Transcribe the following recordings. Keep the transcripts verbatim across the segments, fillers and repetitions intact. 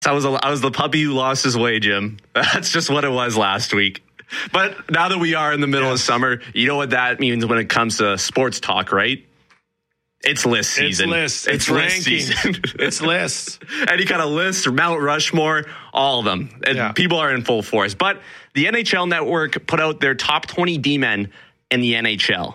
I was a, I was the puppy who lost his way, Jim. That's just what it was last week. But now that we are in the middle yes. of summer, you know what that means when it comes to sports talk, right? It's list season. It's lists. It's, it's list season. It's lists. Any kind of list or Mount Rushmore, all of them. And yeah. people are in full force. But the N H L Network put out their top twenty D-men in the N H L.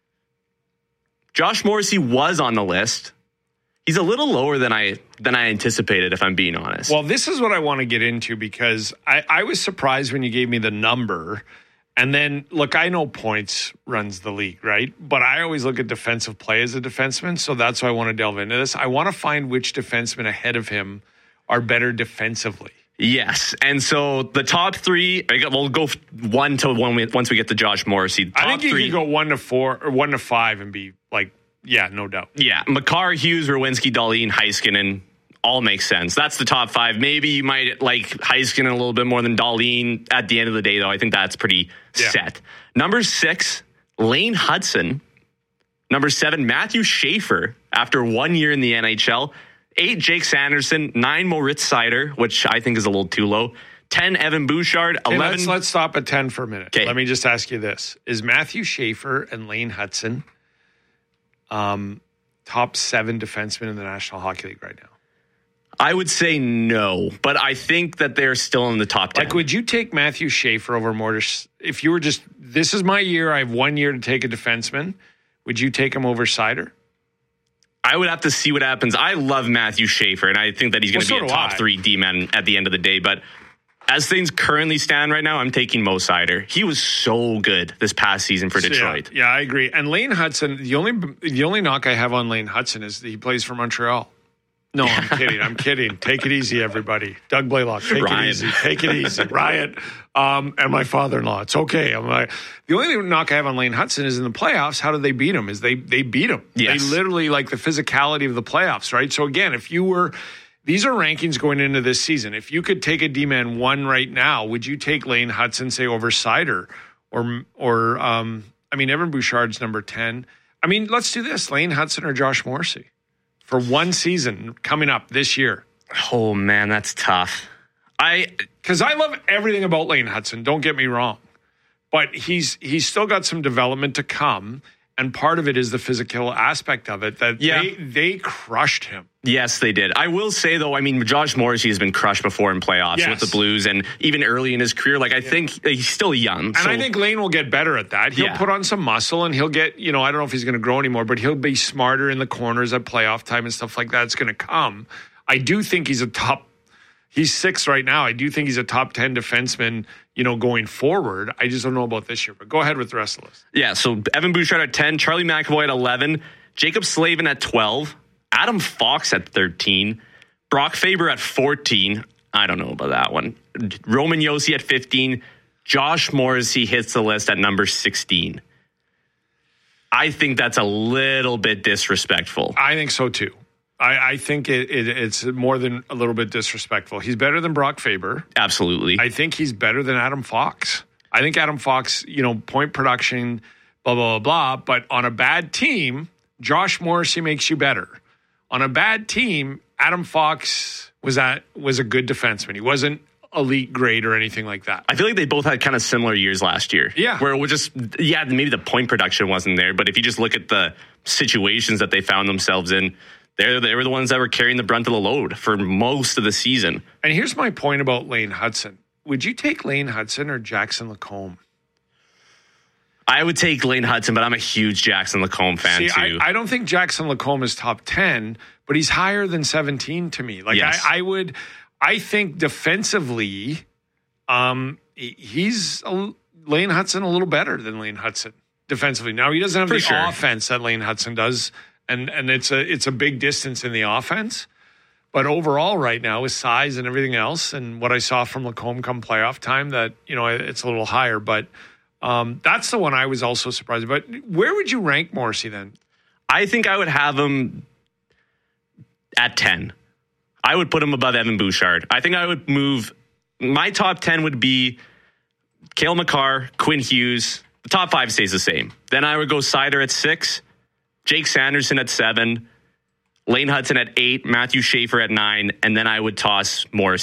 Josh Morrissey was on the list. He's a little lower than I than I anticipated, if I'm being honest. Well, this is what I want to get into because I, I was surprised when you gave me the number. And then, look, I know points runs the league, right? But I always look at defensive play as a defenseman, so that's why I want to delve into this. I want to find which defensemen ahead of him are better defensively. Yes, and so the top three, we'll go one to one once we get to Josh Morrissey. Top I think you three, can go one to four or one to five and be like, yeah, no doubt. Yeah, Makar, Hughes, Rowinski, Dahlin, Heiskanen, all makes sense. That's the top five. Maybe you might like Heiskanen a little bit more than Dahlin. At the end of the day, though, I think that's pretty yeah. set. Number six, Lane Hudson. Number seven, Matthew Schaefer, after one year in the N H L. Eight, Jake Sanderson. Nine, Moritz Seider, which I think is a little too low. Ten, Evan Bouchard. Hey, eleven. Let's, let's stop at ten for a minute. Okay. Let me just ask you this. Is Matthew Schaefer and Lane Hudson um, top seven defensemen in the National Hockey League right now? I would say no, but I think that they're still in the top ten. Like, would you take Matthew Schaefer over Mortis? If you were just, this is my year, I have one year to take a defenseman, would you take him over Seider? I would have to see what happens. I love Matthew Schaefer, and I think that he's going to well, be so a top I. three D-man at the end of the day. But as things currently stand right now, I'm taking Mo Seider. He was so good this past season for Detroit. Yeah, yeah, I agree. And Lane Hudson, the only the only knock I have on Lane Hudson is that he plays for Montreal. No, I'm kidding. I'm kidding. Take it easy, everybody. Doug Blaylock, take Ryan. it easy. Take it easy. Ryan um, and my father-in-law. It's okay. I'm like, the only knock I have on Lane Hudson is in the playoffs, how did they beat him? Is they they beat him. Yes. They literally, like the physicality of the playoffs, right? So again, if you were, these are rankings going into this season. If you could take a D-man one right now, would you take Lane Hudson, say, over Seider? Or, or um, I mean, Evan Bouchard's number ten. I mean, let's do this. Lane Hudson or Josh Morrissey? For one season coming up this year. Oh, man, that's tough. I Because I love everything about Lane Hudson, don't get me wrong. But he's he's still got some development to come. And part of it is the physical aspect of it, that yeah. they, they crushed him. Yes, they did. I will say, though, I mean, Josh Morrissey has been crushed before in playoffs yes. with the Blues and even early in his career. Like, I yeah. think he's still young. And so. I think Lane will get better at that. He'll yeah. put on some muscle and he'll get, you know, I don't know if he's going to grow anymore, but he'll be smarter in the corners at playoff time and stuff like that. It's going to come. I do think he's a top, he's six right now. I do think he's a top ten defenseman, you know, going forward. I just don't know about this year, but go ahead with the rest of the list. Yeah, so Evan Bouchard at ten, Charlie McAvoy at eleven, Jacob Slavin at twelve, Adam Fox at thirteen, Brock Faber at fourteen. I don't know about that one. Roman Josi at fifteen. Josh Morrissey hits the list at number sixteen. I think that's a little bit disrespectful. I think so too. I, I think it, it, it's more than a little bit disrespectful. He's better than Brock Faber. Absolutely. I think he's better than Adam Fox. I think Adam Fox, you know, point production, blah, blah, blah, blah. But on a bad team, Josh Morrissey makes you better. On a bad team, Adam Fox was at, was a good defenseman. He wasn't elite grade or anything like that. I feel like they both had kind of similar years last year. Yeah. Where it was just, yeah, maybe the point production wasn't there. But if you just look at the situations that they found themselves in, They're, they were the ones that were carrying the brunt of the load for most of the season. And here's my point about Lane Hudson. Would you take Lane Hudson or Jackson Lacombe? I would take Lane Hudson, but I'm a huge Jackson Lacombe fan See, too. I, I don't think Jackson Lacombe is top ten, but he's higher than seventeen to me. Like yes. I, I would, I think defensively, um, he's a, Lane Hudson a little better than Lane Hudson defensively. Now he doesn't have for the sure. offense that Lane Hudson does. And and it's a it's a big distance in the offense. But overall right now with size and everything else and what I saw from Lacombe come playoff time, that, you know, it's a little higher. But um, that's the one I was also surprised. But where would you rank Morrissey then? I think I would have him at ten. I would put him above Evan Bouchard. I think I would move, my top ten would be Cale Makar, Quinn Hughes. The top five stays the same. Then I would go Seider at six. Jake Sanderson at seven, Lane Hudson at eight, Matthew Schaefer at nine, and then I would toss Morris